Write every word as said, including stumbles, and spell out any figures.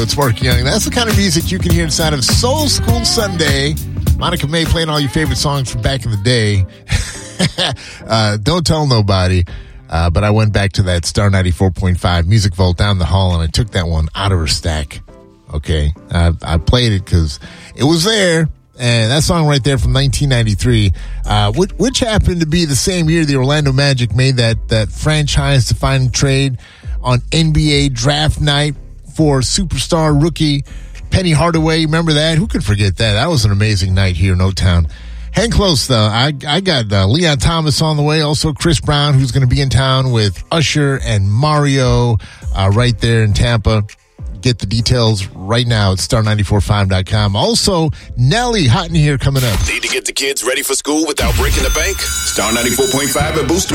It's Mark Young. That's the kind of music you can hear inside of Soul School Sunday. Monica May playing all your favorite songs from back in the day. uh, don't tell nobody. Uh, but I went back to that Star ninety-four point five Music Vault down the hall, and I took that one out of her stack. Okay? I, I played it because it was there. And that song right there from nineteen ninety-three, uh, which, which happened to be the same year the Orlando Magic made that, that franchise-defining trade on N B A draft night for superstar rookie Penny Hardaway. Remember that? Who could forget that? That was an amazing night here in O-Town. Hang close, though. I, I got uh, Leon Thomas on the way. Also, Chris Brown, who's going to be in town with Usher and Mario uh, right there in Tampa. Get the details right now at star nine four five dot com. Also, Nelly, hot in here coming up. Need to get the kids ready for school without breaking the bank? Star ninety-four point five at Boost